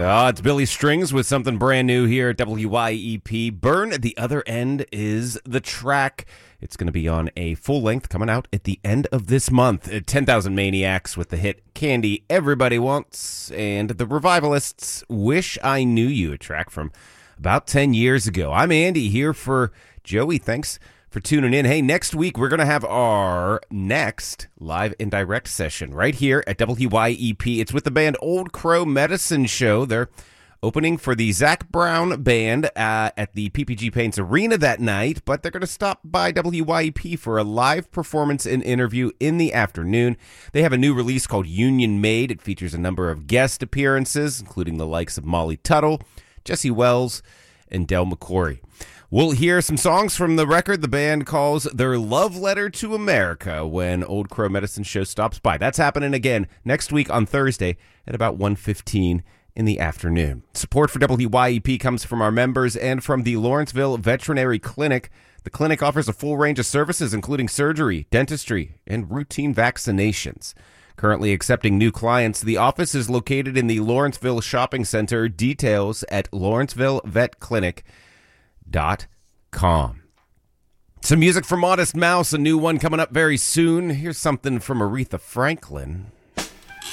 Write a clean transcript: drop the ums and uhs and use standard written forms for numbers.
It's Billy Strings with something brand new here at WYEP. Burn at the Other End is the track. It's going to be on a full length coming out at the end of this month. 10,000 Maniacs with the hit Candy Everybody Wants, and the Revivalists' Wish I Knew You, a track from about 10 years ago. I'm Andy here for Joey. Thanks for tuning in. Hey, next week we're going to have our next live and direct session right here at WYEP. It's with the band Old Crow Medicine Show. They're opening for the Zach Brown Band at the PPG Paints Arena that night, but they're going to stop by WYEP for a live performance and interview in the afternoon. They have a new release called Union Made. It features a number of guest appearances, including the likes of Molly Tuttle, Jesse Wells, and Del McCoury. We'll hear some songs from the record the band calls their love letter to America when Old Crow Medicine Show stops by. That's happening again next week on Thursday at about 1:15 in the afternoon. Support for WYEP comes from our members and from the Lawrenceville Veterinary Clinic. The clinic offers a full range of services, including surgery, dentistry, and routine vaccinations. Currently accepting new clients, the office is located in the Lawrenceville Shopping Center. Details at lawrencevillepetclinic.com. Some music from Modest Mouse, a new one coming up very soon. Here's something from Aretha Franklin.